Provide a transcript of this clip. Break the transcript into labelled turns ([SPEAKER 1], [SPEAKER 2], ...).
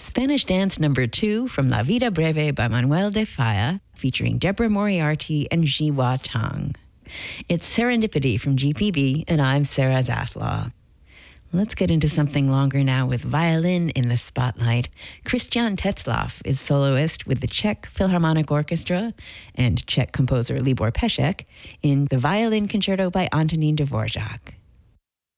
[SPEAKER 1] Spanish Dance Number 2 from La Vida Breve by Manuel de Falla, featuring Deborah Moriarty and Jiwa Tang. It's Serendipity from GPB, and I'm Sarah Zaslaw. Let's get into something longer now with violin in the spotlight. Christian Tetzlaff is soloist with the Czech Philharmonic Orchestra and Czech composer Libor Pešek in the Violin Concerto by Antonín Dvořák.